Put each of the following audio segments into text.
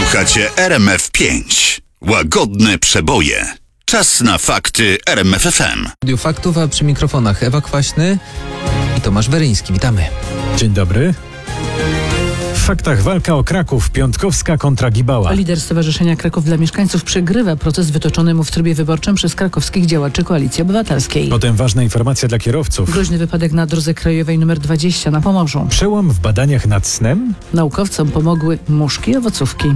Słuchacie RMF5. Łagodne przeboje. Czas na fakty RMF FM. Studiu Faktów, a przy mikrofonach Ewa Kwaśny i Tomasz Weryński. Witamy. Dzień dobry. W faktach walka o Kraków. Piontkowska kontra Gibała. Lider Stowarzyszenia Kraków dla Mieszkańców przegrywa proces wytoczony mu w trybie wyborczym przez krakowskich działaczy Koalicji Obywatelskiej. Potem ważna informacja dla kierowców. Groźny wypadek na drodze krajowej nr 20 na Pomorzu. Przełom w badaniach nad snem? Naukowcom pomogły muszki i owocówki.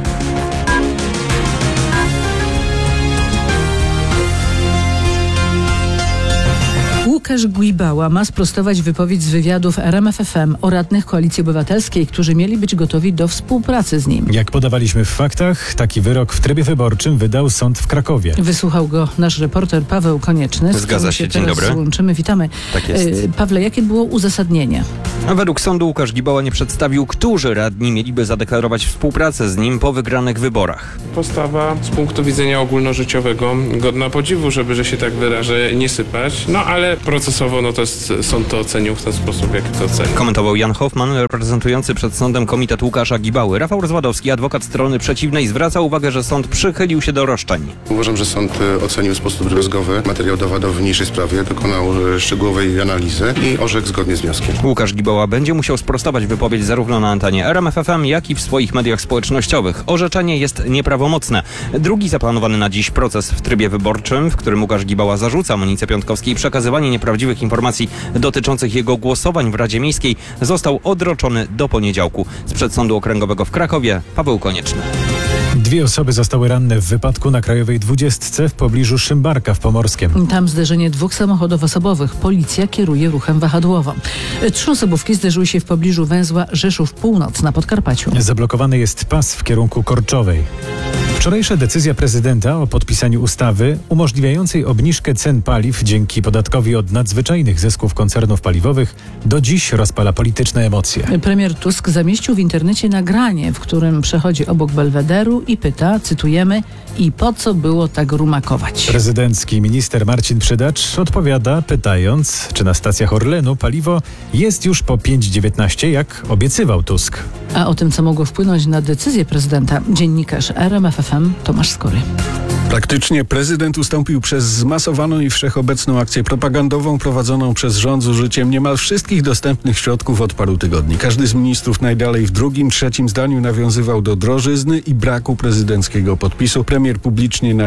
Łukasz Gibała ma sprostować wypowiedź z wywiadów RMF FM o radnych Koalicji Obywatelskiej, którzy mieli być gotowi do współpracy z nim. Jak podawaliśmy w faktach, taki wyrok w trybie wyborczym wydał sąd w Krakowie. Wysłuchał go nasz reporter Paweł Konieczny. Zgadza się, dzień teraz dobry. Łączymy. Witamy. Tak jest. Pawle, jakie było uzasadnienie? Według sądu Łukasz Gibała nie przedstawił, którzy radni mieliby zadeklarować współpracę z nim po wygranych wyborach. Postawa z punktu widzenia ogólnożyciowego godna podziwu, że się tak wyrażę, nie sypać. No ale procesowo sąd to ocenił w ten sposób, jak to ocenił. Komentował Jan Hoffman, reprezentujący przed sądem komitet Łukasza Gibały. Rafał Rozwadowski, adwokat strony przeciwnej, zwraca uwagę, że sąd przychylił się do roszczeń. Uważam, że sąd ocenił w sposób drobiazgowy materiał dowodowy w niniejszej sprawie, dokonał szczegółowej analizy i orzekł zgodnie z wnioskiem. Łukasz Gibała będzie musiał sprostować wypowiedź zarówno na antenie RMF FM, jak i w swoich mediach społecznościowych. Orzeczenie jest nieprawomocne. Drugi zaplanowany na dziś proces w trybie wyborczym, w którym Łukasz Gibała zarzuca Monice Piątkowskiej przekazywanie nieprawdziwych informacji dotyczących jego głosowań w Radzie Miejskiej, został odroczony do poniedziałku. Z przedsądu okręgowego w Krakowie Paweł Konieczny. 2 osoby zostały ranne w wypadku na Krajowej 20 w pobliżu Szymbarka w Pomorskiem. Tam zderzenie 2 samochodów osobowych. Policja kieruje ruchem wahadłowym. 3 osobówki zderzyły się w pobliżu węzła Rzeszów Północ na Podkarpaciu. Zablokowany jest pas w kierunku Korczowej. Wczorajsza decyzja prezydenta o podpisaniu ustawy umożliwiającej obniżkę cen paliw dzięki podatkowi od nadzwyczajnych zysków koncernów paliwowych do dziś rozpala polityczne emocje. Premier Tusk zamieścił w internecie nagranie, w którym przechodzi obok Belwederu i pyta, cytujemy, i po co było tak rumakować? Prezydencki minister Marcin Przydacz odpowiada, pytając, czy na stacjach Orlenu paliwo jest już po 5,19, jak obiecywał Tusk. A o tym, co mogło wpłynąć na decyzję prezydenta, dziennikarz RMF FM Tomasz Skory. Praktycznie prezydent ustąpił przez zmasowaną i wszechobecną akcję propagandową prowadzoną przez rząd z użyciem niemal wszystkich dostępnych środków od paru tygodni. Każdy z ministrów najdalej w drugim, trzecim zdaniu nawiązywał do drożyzny i braku prezydenckiego podpisu. Premier publicznie na